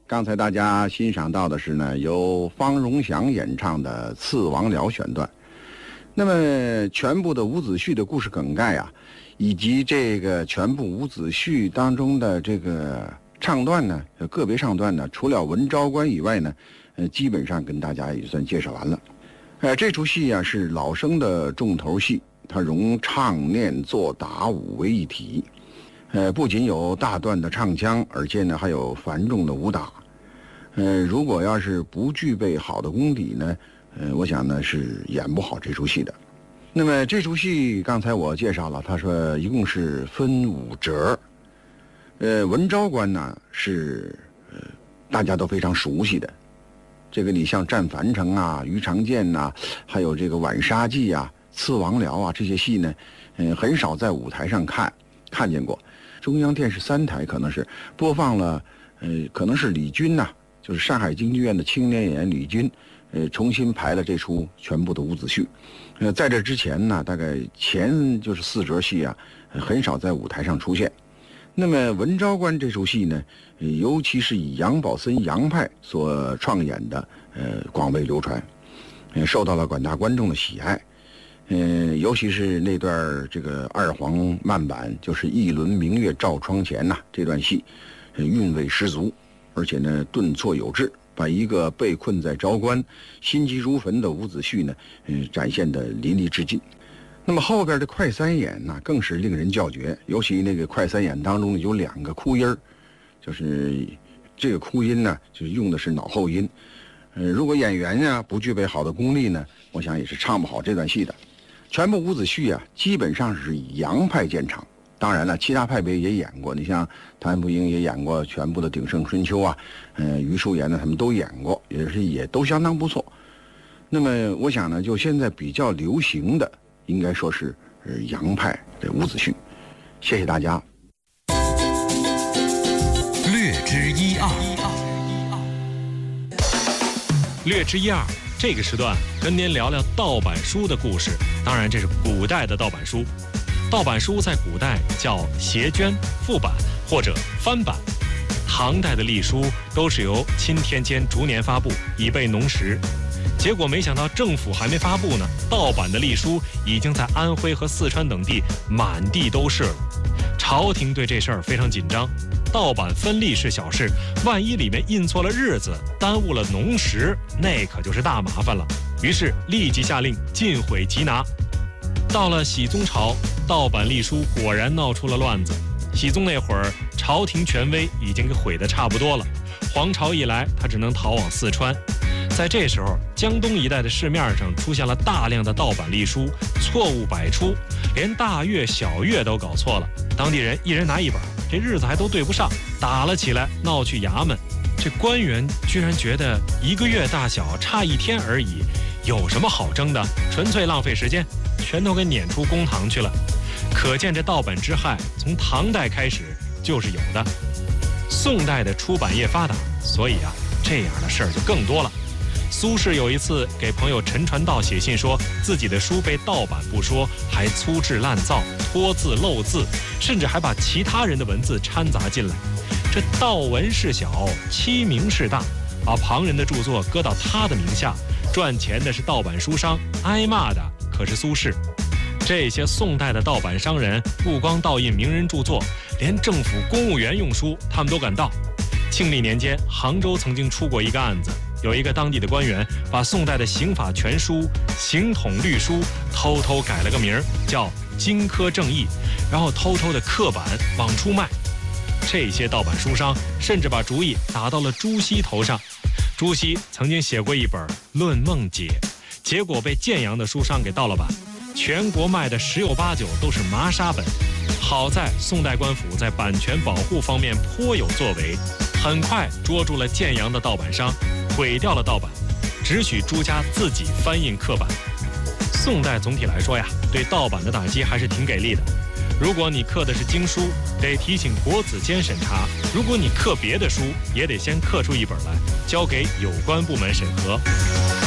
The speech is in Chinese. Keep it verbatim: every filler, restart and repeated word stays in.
刚才大家欣赏到的是呢，由方荣祥演唱的《刺王僚》选段。那么全部的伍子胥的故事梗概啊，以及这个全部伍子胥当中的这个唱段呢，个别唱段呢，除了文昭关以外呢，呃，基本上跟大家也算介绍完了。呃，这出戏啊是老生的重头戏，它融唱念做打武为一体。呃，不仅有大段的唱腔，而且呢还有繁重的武打。呃，如果要是不具备好的功底呢，呃，我想呢是演不好这出戏的。那么这出戏刚才我介绍了，他说一共是分五折。呃，文昭关呢是呃大家都非常熟悉的，这个你像战樊城啊、鱼肠剑呐、啊，还有这个晚沙记啊、刺王僚啊这些戏呢，呃，很少在舞台上看看见过。中央电视三台可能是播放了，呃，可能是李军呐、啊，就是上海京剧院的青年演员李军，呃，重新排了这出全部的伍子胥。呃，在这之前呢，大概前就是四折戏啊，很少在舞台上出现。那么文昭关这出戏呢，呃、尤其是以杨宝森杨派所创演的，呃，广为流传，呃，受到了广大观众的喜爱。呃，尤其是那段这个二黄慢板，就是一轮明月照窗前呐、啊，这段戏，呃，韵味十足，而且呢顿挫有致，把一个被困在昭关、心急如焚的伍子胥呢，呃，展现得淋漓至尽。那么后边的快三眼呢，更是令人叫绝，尤其那个快三眼当中有两个哭音儿，就是这个哭音呢，就是用的是脑后音。呃，如果演员呀不具备好的功力呢，我想也是唱不好这段戏的。全部伍子胥啊，基本上是以杨派见长。当然了，其他派别也演过，你像谭富英也演过全部的鼎盛春秋啊，呃，余淑妍呢他们都演过，也是也都相当不错。那么我想呢，就现在比较流行的，应该说是呃杨派的伍子胥。谢谢大家。 略知一二， 略知一二。这个时段跟您聊聊盗版书的故事，当然这是古代的盗版书。盗版书在古代叫斜捐、复版或者翻版。唐代的隶书都是由钦天监逐年发布，以备农时。结果没想到政府还没发布呢，盗版的隶书已经在安徽和四川等地满地都是了。朝廷对这事儿非常紧张。盗版分立是小事，万一里面印错了日子，耽误了农时，那可就是大麻烦了。于是立即下令尽毁缉拿。到了熹宗朝，盗版隶书果然闹出了乱子。熹宗那会儿，朝廷权威已经给毁得差不多了，皇朝一来，他只能逃往四川。在这时候，江东一带的市面上出现了大量的盗版隶书，错误百出，连大月小月都搞错了。当地人一人拿一本，这日子还都对不上，打了起来，闹去衙门。这官员居然觉得一个月大小差一天而已，有什么好争的？纯粹浪费时间，全都给撵出公堂去了。可见这盗版之害从唐代开始就是有的。宋代的出版业发达，所以啊，这样的事儿就更多了。苏轼有一次给朋友陈传道写信说，自己的书被盗版不说，还粗制滥造、脱字漏字，甚至还把其他人的文字掺杂进来。这盗文事小，欺名事大，把旁人的著作搁到他的名下，赚钱的是盗版书商，挨骂的可是苏轼。这些宋代的盗版商人不光盗印名人著作，连政府公务员用书他们都敢盗。庆历年间，杭州曾经出过一个案子，有一个当地的官员把宋代的刑法全书、刑统律书偷偷改了个名儿，叫《荆轲正义》，然后偷偷的刻版往出卖。这些盗版书商甚至把主意打到了朱熹头上。朱熹曾经写过一本《论梦解》，结果被建阳的书商给盗了版，全国卖的十有八九都是麻沙本。好在宋代官府在版权保护方面颇有作为，很快捉住了建阳的盗版商，毁掉了盗版，只许朱家自己翻印刻版。宋代总体来说呀，对盗版的打击还是挺给力的。如果你刻的是经书，得提请国子监审查；如果你刻别的书，也得先刻出一本来，交给有关部门审核。